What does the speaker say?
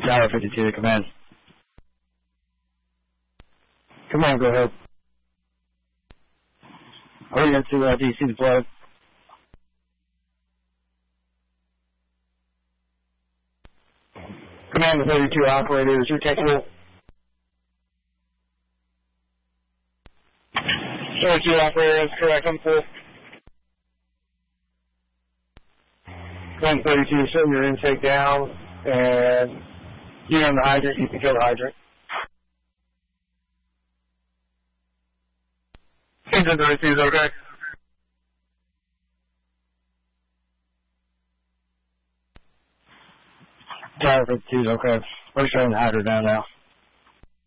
Tower 52 to command. Command, go ahead. Orient to DC deployed. Command to 32 operators, you're technical. 32 operators, correct, I'm full. Command 32, send your intake down, and you're on the hydrant, you can kill the hydrant. Engine 32 is okay. Tower 52 is okay. We're shutting the hydrant down now.